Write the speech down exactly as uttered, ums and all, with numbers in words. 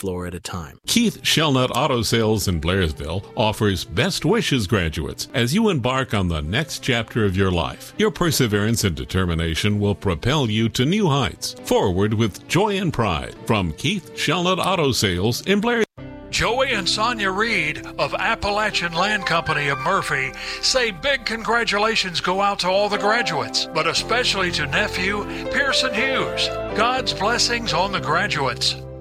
floor at a time. Keith Shellnut Auto Sales in Blairsville offers best wishes, graduates, as you embark on the next chapter of your life. Your perseverance and determination will propel you to new heights. Forward with joy and pride from Keith Shellnut Auto Sales in Blairsville. Joey and Sonia Reed of Appalachian Land Company of Murphy say big congratulations go out to all the graduates, but especially to nephew Pearson Hughes. God's blessings on the graduates.